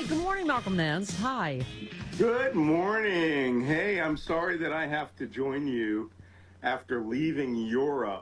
Good morning, Malcolm Nance. Hi. Good morning. Hey, I'm sorry that I have to join you after leaving Europe.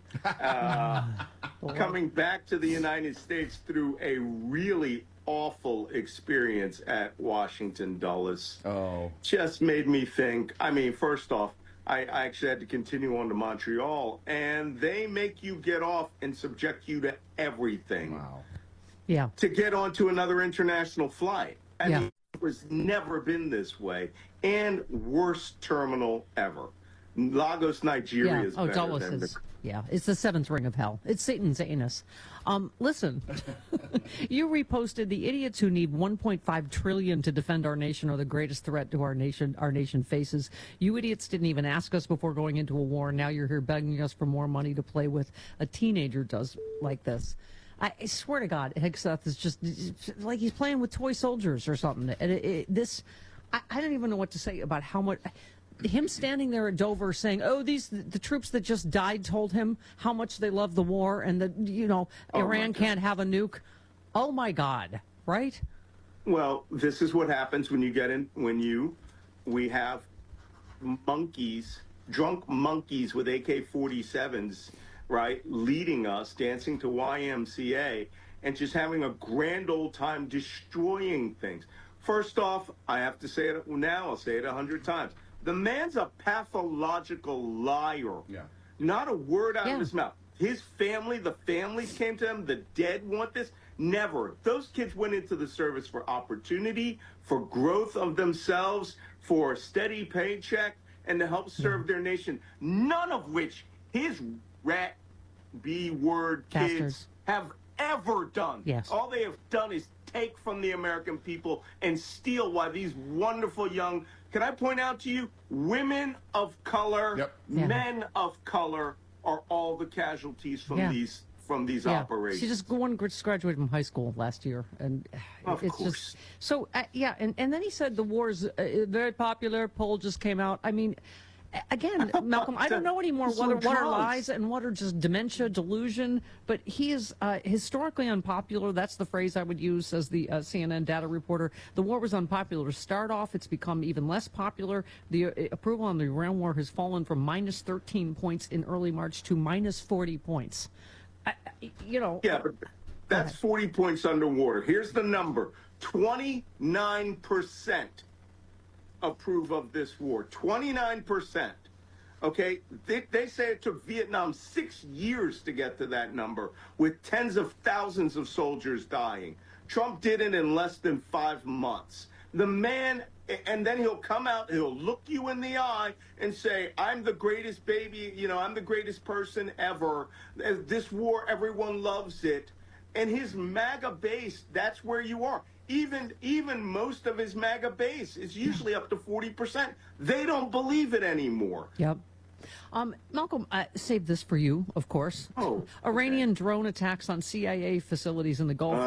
Coming back to the United States through a really awful experience at Washington Dulles. Oh. Just made me think. I mean, first off, I actually had to continue on to Montreal, and they make you get off and subject you to everything. Wow. Yeah. To get onto another international flight. I mean, it was never been this way. And worst terminal ever. Lagos, Nigeria is better Dulles than is. Yeah, it's the seventh ring of hell. It's Satan's anus. Listen, you reposted the idiots who need 1.5 trillion to defend our nation are the greatest threat to our nation faces. You idiots didn't even ask us before going into a war. Now you're here begging us for more money to play with. A teenager does like this. I swear to God, Hegseth is just like he's playing with toy soldiers or something. And I don't even know what to say about how much. Him standing there at Dover saying, "Oh, the troops that just died told him how much they love the war and that Iran can't have a nuke." Oh my God! Right? Well, this is what happens when you get in. We have drunk monkeys with AK-47s, right, leading us, dancing to YMCA, and just having a grand old time destroying things. First off, I have to say it now. I'll say it 100 times. The man's a pathological liar. Yeah. Not a word out of his mouth. His family, the families came to him. The dead want this. Never. Those kids went into the service for opportunity, for growth of themselves, for a steady paycheck, and to help serve their nation. None of which his rat B-word kids have ever done. Yes. All they have done is take from the American people and steal while these wonderful young, can I point out to you, women of color, men of color are all the casualties from these operations. She just graduated from high school last year, and it's just so and then he said the war is very popular. Poll just came out. I mean, again, Malcolm, I don't know anymore what are lies and what are just dementia, delusion, but he is historically unpopular. That's the phrase I would use, says the CNN data reporter. The war was unpopular to start off. It's become even less popular. The approval on the Iran war has fallen from minus 13 points in early March to minus 40 points. Yeah, but that's 40 points underwater. Here's the number. 29% approve of this war. 29%. Okay? They say it took Vietnam 6 years to get to that number, with tens of thousands of soldiers dying. Trump did it in less than 5 months. The man, and then he'll come out, he'll look you in the eye and say, I'm the greatest baby, I'm the greatest person ever. This war, everyone loves it. And his MAGA base, that's where you are. Even most of his MAGA base is usually up to 40%. They don't believe it anymore. Yep. Malcolm, saved this for you, of course. Oh, okay. Iranian drone attacks on CIA facilities in the Gulf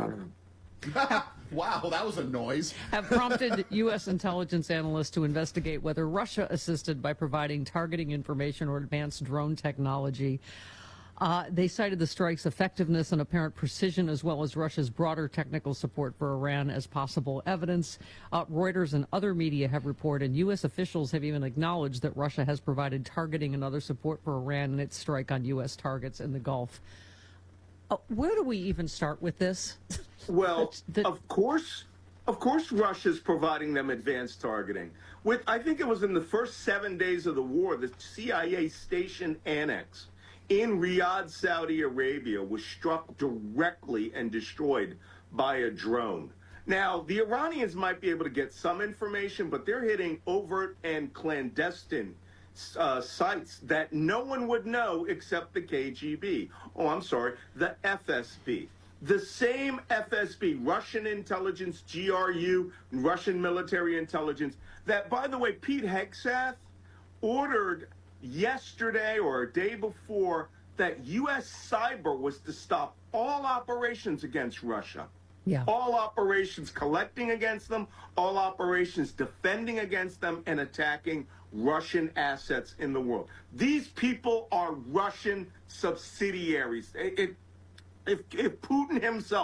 Wow, that was a noise. have prompted U.S. intelligence analysts to investigate whether Russia assisted by providing targeting information or advanced drone technology. They cited the strike's effectiveness and apparent precision, as well as Russia's broader technical support for Iran as possible evidence. Reuters and other media have reported U.S. officials have even acknowledged that Russia has provided targeting and other support for Iran in its strike on U.S. targets in the Gulf. Where do we even start with this? Well, of course, Russia's providing them advanced targeting. I think it was in the first 7 days of the war, the CIA station annex in Riyadh, Saudi Arabia, was struck directly and destroyed by a drone. Now, the Iranians might be able to get some information, but they're hitting overt and clandestine sites that no one would know except the KGB. Oh, I'm sorry, the FSB. The same FSB, Russian intelligence, GRU, Russian military intelligence, that, by the way, Pete Hegseth ordered yesterday or a day before that U.S. cyber was to stop all operations against Russia. Yeah. All operations collecting against them, all operations defending against them and attacking Russian assets in the world. These people are Russian subsidiaries. If Putin himself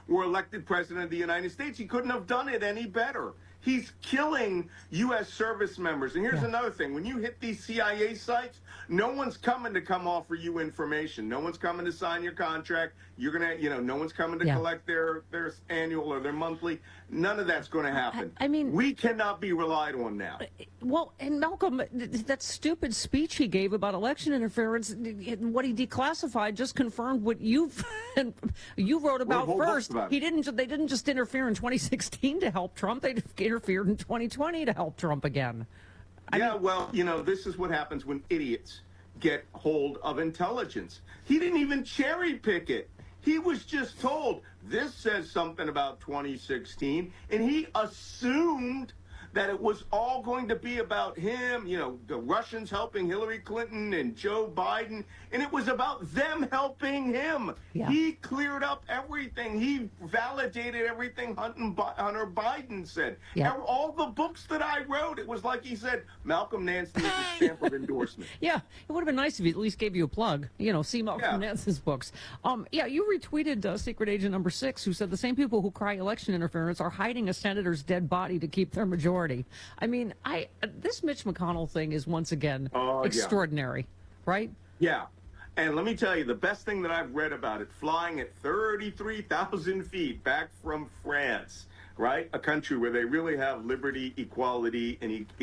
were elected president of the United States. He couldn't have done it any better. He's killing U.S. service members. And here's another thing. When you hit these CIA sites, no one's coming to come offer you information. No one's coming to sign your contract. You're going to, no one's coming to collect their annual or their monthly. None of that's going to happen. I mean, we cannot be relied on now. Well, and Malcolm, that stupid speech he gave about election interference, what he declassified just confirmed what you wrote about first. They didn't just interfere in 2016 to help Trump. They interfered in 2020 to help Trump again. Well, this is what happens when idiots get hold of intelligence. He didn't even cherry pick it. He was just told, this says something about 2016, and he assumed that it was all going to be about him, the Russians helping Hillary Clinton and Joe Biden, and it was about them helping him. Yeah. He cleared up everything. He validated everything Hunter Biden said. Yeah. All the books that I wrote, it was like he said, Malcolm Nance needs a stamp of endorsement. Yeah, it would have been nice if he at least gave you a plug, see Malcolm Nance's books. You retweeted Secret Agent number 6, who said the same people who cry election interference are hiding a senator's dead body to keep their majority. I mean, this Mitch McConnell thing is once again extraordinary, right? Yeah. And let me tell you, the best thing that I've read about it, flying at 33,000 feet back from France, right? A country where they really have liberty, equality,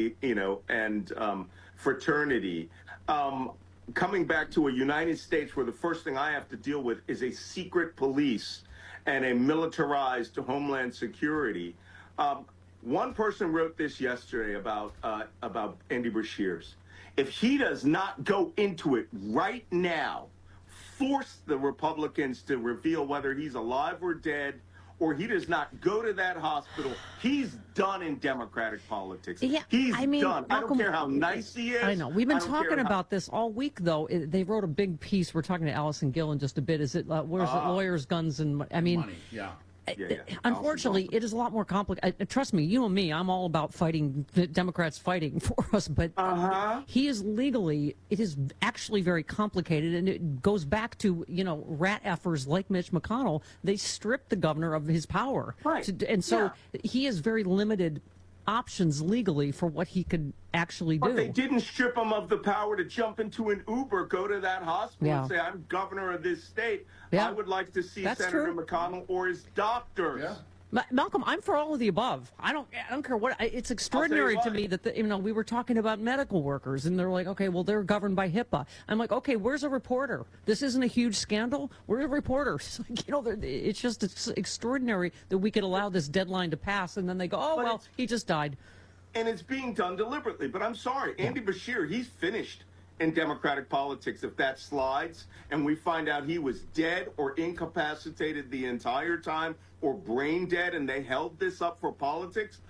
and fraternity. Coming back to a United States where the first thing I have to deal with is a secret police and a militarized homeland security. One person wrote this yesterday about Andy Beshears. If he does not go into it right now, force the Republicans to reveal whether he's alive or dead, or he does not go to that hospital, he's done in Democratic politics. Yeah, he's done. I don't care how nice he is. I know. We've been talking about this all week, though. They wrote a big piece. We're talking to Allison Gill in just a bit. Is it, where's it, lawyers, guns, and money? Yeah. Unfortunately, it is a lot more complicated. Trust me, you and me, I'm all about fighting, the Democrats fighting for us, but he is legally, it is actually very complicated, and it goes back to, rat effers like Mitch McConnell. They stripped the governor of his power. Right. And so he has very limited options legally for what he could actually do. But they didn't strip him of the power to jump into an Uber, go to that hospital and say, I'm governor of this state. I would like to see Senator McConnell or his doctors. Yeah. Malcolm, I'm for all of the above. I don't care what. It's extraordinary to me that we were talking about medical workers, and they're like, okay, well, they're governed by HIPAA. I'm like, okay, where's a reporter? This isn't a huge scandal. Where's a reporter? It's extraordinary that we could allow this deadline to pass, and then they go, he just died. And it's being done deliberately. But I'm sorry, Andy Beshear, he's finished in Democratic politics if that slides and we find out he was dead or incapacitated the entire time or brain dead and they held this up for politics.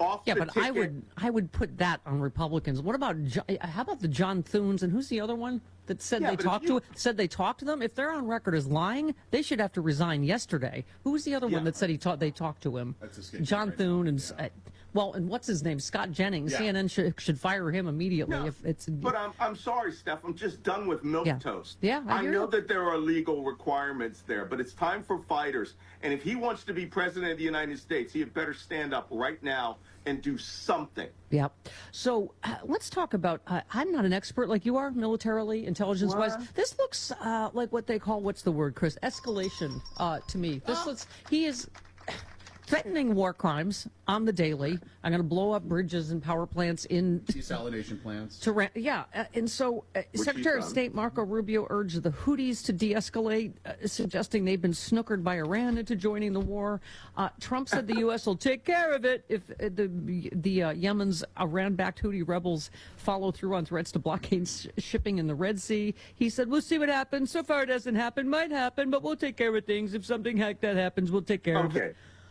I would put that on Republicans. What about how about the John Thunes, and who's the other one that said they talked to them? If they're on record as lying, they should have to resign yesterday. Who was the other one that said they talked to him? John Thune and and what's his name? Scott Jennings. Yeah. CNN should fire him immediately. No, if it's. But I'm sorry, Steph. I'm just done with milquetoast. Yeah, I know that there are legal requirements there, but it's time for fighters. And if he wants to be president of the United States, he had better stand up right now and do something. Yeah. So let's talk about, I'm not an expert like you are, militarily, intelligence-wise. This looks like what they call, what's the word, Chris? Escalation to me. He is threatening war crimes on the daily. I'm going to blow up bridges and power plants in desalination plants. And so Secretary of State Marco Rubio urged the Houthis to de-escalate, suggesting they've been snookered by Iran into joining the war. Trump said the U.S. will take care of it if the Yemen's Iran-backed Houthi rebels follow through on threats to blockade shipping in the Red Sea. He said, we'll see what happens. So far it hasn't happened. Might happen, but we'll take care of things. If something like that happens, we'll take care of it.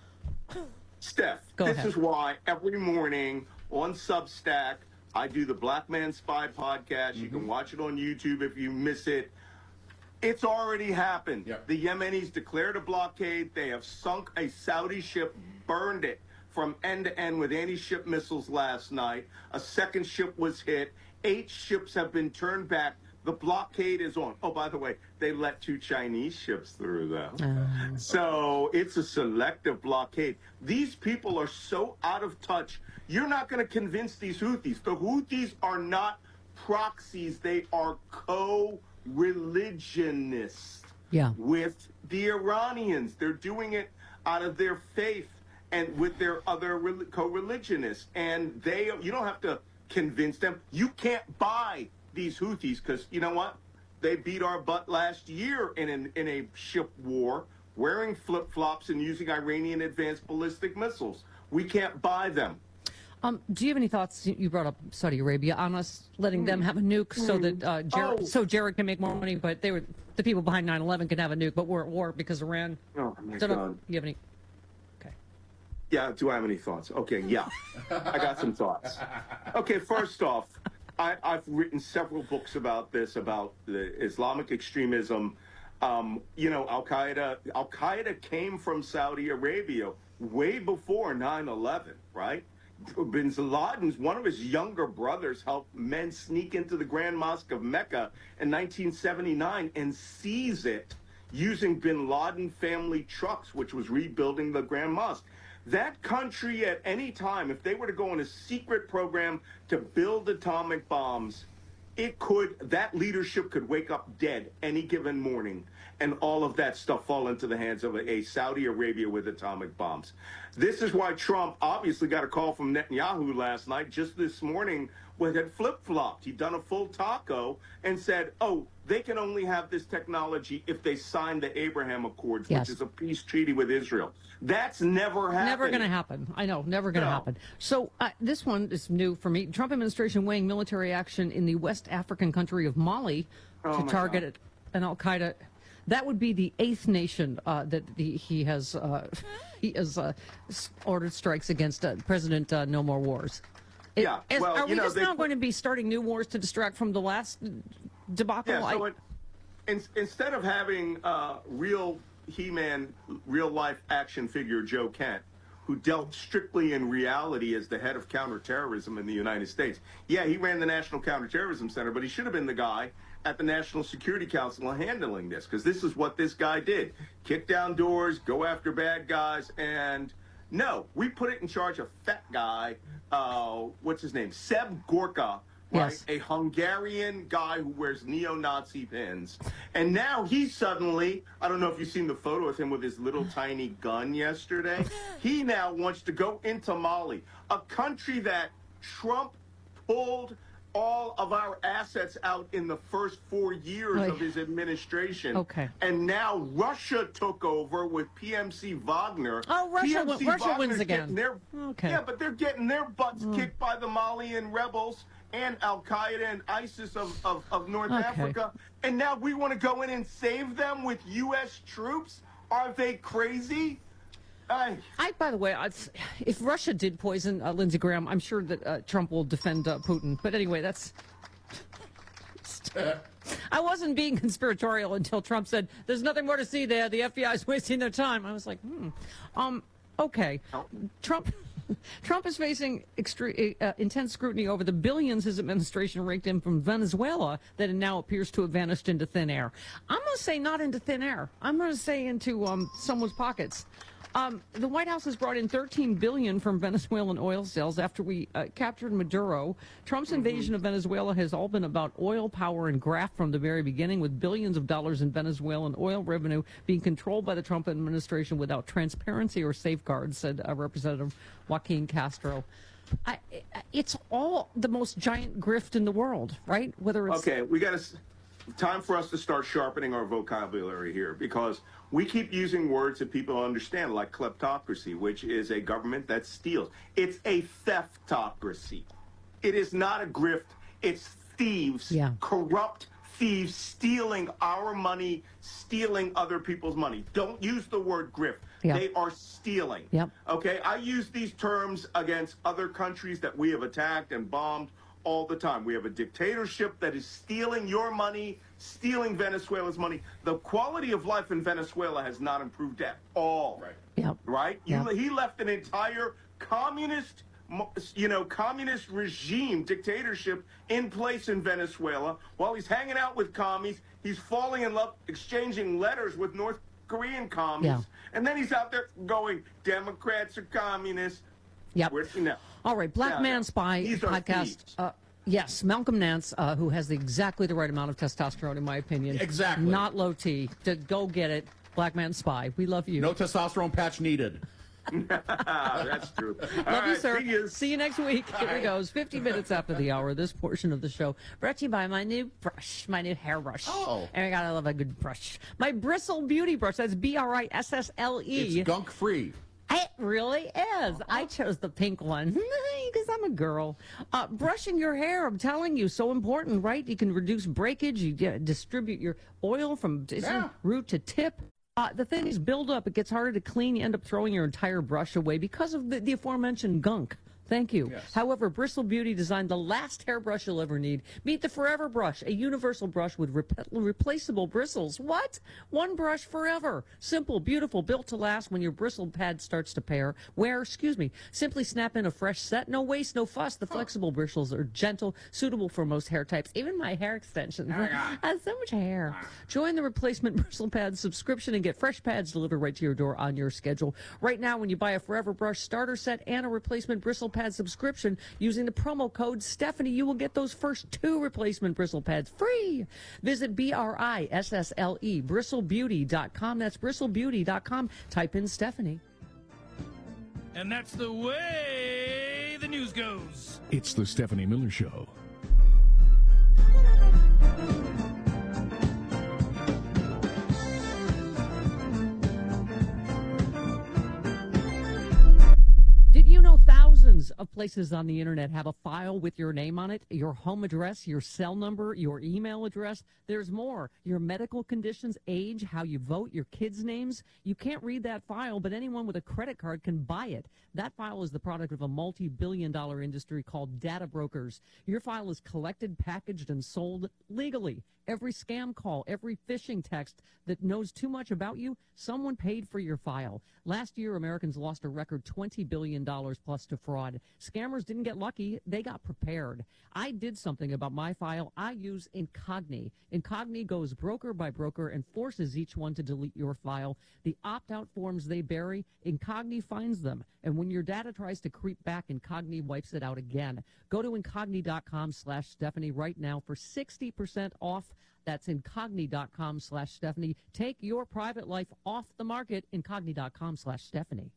Steph, this is why every morning on Substack, I do the Black Man Spy podcast. You can watch it on YouTube if you miss it. It's already happened. Yep. The Yemenis declared a blockade. They have sunk a Saudi ship, burned it from end to end with anti-ship missiles last night. A second ship was hit. 8 ships have been turned back. The blockade is on. Oh, by the way, they let 2 Chinese ships through, though. So it's a selective blockade. These people are so out of touch. You're not going to convince these Houthis. The Houthis are not proxies. They are co-religionists with the Iranians. They're doing it out of their faith and with their other co-religionists. And you don't have to convince them. You can't buy these Houthis because, you know what? They beat our butt last year in a ship war, wearing flip-flops and using Iranian advanced ballistic missiles. We can't buy them. Do you have any thoughts? You brought up Saudi Arabia on us letting them have a nuke so that so Jared can make more money, but the people behind 9/11 can have a nuke, but we're at war because Iran. Oh my God! Do you have any? Okay. Yeah. Do I have any thoughts? Okay. Yeah, I got some thoughts. Okay. First off, I've written several books about this, about the Islamic extremism. You know, Al Qaeda came from Saudi Arabia way before 9/11, right? Bin Laden's, one of his younger brothers, helped men sneak into the Grand Mosque of Mecca in 1979 and seize it using Bin Laden family trucks, which was rebuilding the Grand Mosque. That country at any time, if they were to go on a secret program to build atomic bombs, that leadership could wake up dead any given morning and all of that stuff fall into the hands of a Saudi Arabia with atomic bombs. This is why Trump obviously got a call from Netanyahu last night, just this morning, when had flip-flopped. He'd done a full taco and said, oh, they can only have this technology if they sign the Abraham Accords, which is a peace treaty with Israel. That's never happened. Never going to happen. I know, never going to happen. So this one is new for me. Trump administration weighing military action in the West African country of Mali to target an al-Qaeda. That would be the 8th nation that he has ordered strikes against President No More Wars. Are we just now going to be starting new wars to distract from the last debacle? Yeah, so instead of having real He-Man, real-life action figure Joe Kent, who dealt strictly in reality as the head of counterterrorism in the United States. Yeah, he ran the National Counterterrorism Center, but he should have been the guy at the National Security Council handling this, because this is what this guy did. Kick down doors, go after bad guys, and no, we put it in charge of fat guy, what's his name? Seb Gorka, right? Yes. A Hungarian guy who wears neo-Nazi pins. And now he suddenly, I don't know if you've seen the photo of him with his little tiny gun yesterday. He now wants to go into Mali, a country that Trump pulled all of our assets out in the first 4 years of his administration. Okay. And now Russia took over with PMC Wagner. Oh, Russia wins again. Yeah, but they're getting their butts kicked by the Malian rebels and Al-Qaeda and ISIS of North Africa. And now we want to go in and save them with U.S. troops? Are they crazy? By the way, if Russia did poison Lindsey Graham, I'm sure that Trump will defend Putin. But anyway, that's... I wasn't being conspiratorial until Trump said, there's nothing more to see there. The FBI's wasting their time. I was like, okay. Trump is facing intense scrutiny over the billions his administration raked in from Venezuela that now appears to have vanished into thin air. I'm going to say not into thin air. I'm going to say into someone's pockets. The White House has brought in $13 billion from Venezuelan oil sales after we captured Maduro. Trump's invasion of Venezuela has all been about oil, power, and graft from the very beginning, with billions of dollars in Venezuelan oil revenue being controlled by the Trump administration without transparency or safeguards, said Representative Joaquin Castro. It's all the most giant grift in the world, right? Whether it's we got time for us to start sharpening our vocabulary here, because we keep using words that people understand, like kleptocracy, which is a government that steals. It's a theftocracy. It is not a grift. It's thieves, corrupt thieves stealing our money, stealing other people's money. Don't use the word grift. They are stealing. Okay, I use these terms against other countries that we have attacked and bombed all the time. We have a dictatorship that is stealing your money, stealing Venezuela's money. The quality of life in Venezuela has not improved at all. Right? He left an entire communist communist regime, dictatorship in place in Venezuela. While he's hanging out with commies, he's falling in love, exchanging letters with North Korean commies. Yeah. And then he's out there going, Democrats are communists. Yep. All right, Black Man Spy podcast. Yes, Malcolm Nance, who has exactly the right amount of testosterone, in my opinion. Exactly. Not low T. Go get it. Black Man Spy. We love you. No testosterone patch needed. That's true. Love you, sir. See you next week. Here it goes. 50 minutes after the hour. This portion of the show brought to you by my new brush, my new hair brush. Oh. And I love a good brush. My Bristle Beauty Brush. That's BRISSLE. It's gunk free. It really is. I chose the pink one because I'm a girl. Brushing your hair, I'm telling you, so important, right? You can reduce breakage. You distribute your oil from root to tip. The thing is, build up. It gets harder to clean. You end up throwing your entire brush away because of the aforementioned gunk. Thank you. Yes. However, Bristle Beauty designed the last hairbrush you'll ever need. Meet the Forever Brush, a universal brush with replaceable bristles. What? One brush forever. Simple, beautiful, built to last when your bristle pad starts to simply snap in a fresh set. No waste, no fuss. The flexible bristles are gentle, suitable for most hair types. Even my hair extensions. I have so much hair. Join the replacement bristle pad subscription and get fresh pads delivered right to your door on your schedule. Right now, when you buy a Forever Brush starter set and a replacement bristle pad subscription using the promo code Stephanie, you will get those first 2 replacement bristle pads free. Visit BRISSLE, bristlebeauty.com. That's bristlebeauty.com. Type in Stephanie. And that's the way the news goes. It's the Stephanie Miller Show. Thousands of places on the internet have a file with your name on it, your home address, your cell number, your email address. There's more. Your medical conditions, age, how you vote, your kids' names. You can't read that file, but anyone with a credit card can buy it. That file is the product of a multi-billion-dollar industry called data brokers. Your file is collected, packaged, and sold legally. Every scam call, every phishing text that knows too much about you, someone paid for your file. Last year, Americans lost a record $20 billion plus to fraud. Scammers didn't get lucky. They got prepared. I did something about my file. I use Incogni. Incogni goes broker by broker and forces each one to delete your file. The opt-out forms they bury, Incogni finds them. And when your data tries to creep back, Incogni wipes it out again. Go to Incogni.com/Stephanie right now for 60% off. That's Incogni.com/Stephanie. Take your private life off the market. Incogni.com/Stephanie.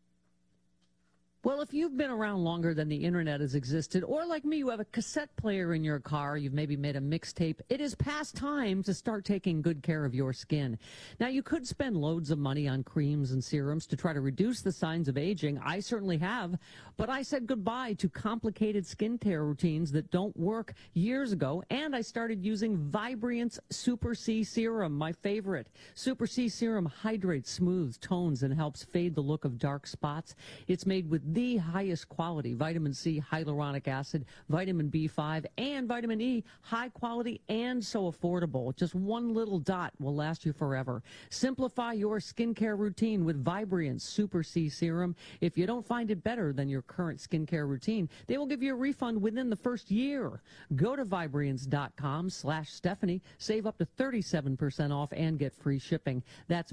Well, if you've been around longer than the internet has existed, or like me, you have a cassette player in your car, you've maybe made a mixtape, it is past time to start taking good care of your skin. Now, you could spend loads of money on creams and serums to try to reduce the signs of aging. I certainly have, but I said goodbye to complicated skincare routines that don't work years ago, and I started using Vibrance Super C Serum, my favorite. Super C Serum hydrates, smooths, tones, and helps fade the look of dark spots. It's made with the highest quality vitamin C, hyaluronic acid, vitamin B5, and vitamin E, high quality and so affordable. Just one little dot will last you forever. Simplify your skincare routine with Vibrance Super C Serum. If you don't find it better than your current skincare routine, they will give you a refund within the first year. Go to Vibrance.com/Stephanie. Save up to 37% off and get free shipping. That's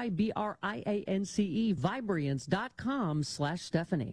VIBRIANCE, Vibrance.com/Stephanie.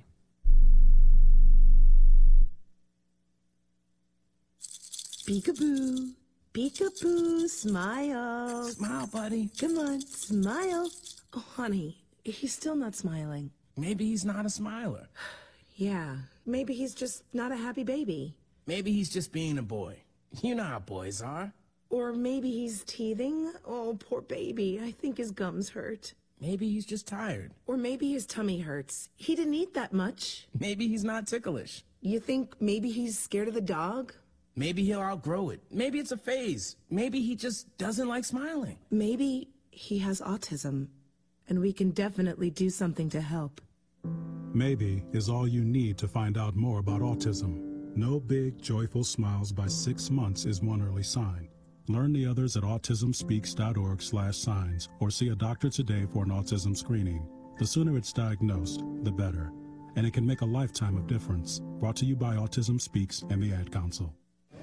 Peekaboo, peekaboo, smile. Smile, buddy. Come on, smile. Oh, honey, he's still not smiling. Maybe he's not a smiler. Yeah, maybe he's just not a happy baby. Maybe he's just being a boy. You know how boys are. Or maybe he's teething. Oh, poor baby. I think his gums hurt. Maybe he's just tired. Or maybe his tummy hurts. He didn't eat that much. Maybe he's not ticklish. You think maybe he's scared of the dog? Maybe he'll outgrow it. Maybe it's a phase. Maybe he just doesn't like smiling. Maybe he has autism, and we can definitely do something to help. Maybe is all you need to find out more about autism. No big, joyful smiles by 6 months is one early sign. Learn the others at autismspeaks.org/signs or see a doctor today for an autism screening. The sooner it's diagnosed, the better. and it can make a lifetime of difference. Brought to you by Autism Speaks and the Ad Council.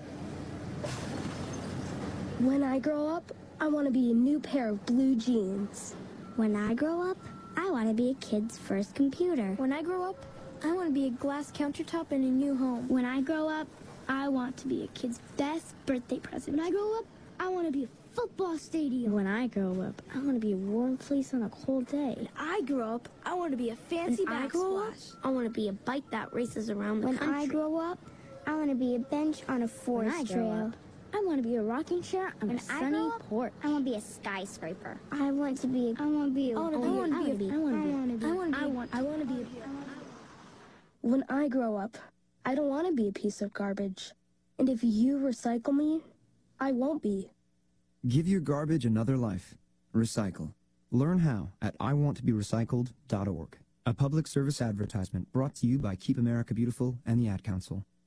When I grow up, I want to be a new pair of blue jeans. When I grow up, I want to be a kid's first computer. When I grow up, I want to be a glass countertop in a new home. When I grow up, I want to be a kid's best birthday present. When I grow up, I want to be a football stadium. When I grow up, I want to be a warm fleece on a cold day. When I grow up, I want to be a fancy When I grow up, backsplash. I want to be a bike that races around the country. When I grow up, I want to be a bench on a forest trail. I want to be a rocking chair on a When I sunny grow up, porch. I want to be a skyscraper. I want to be When I grow up, I don't want to be a piece of garbage. And if you recycle me, I won't be. Give your garbage another life. Recycle. Learn how at iwanttoberecycled.org. A public service advertisement brought to you by Keep America Beautiful and the Ad Council.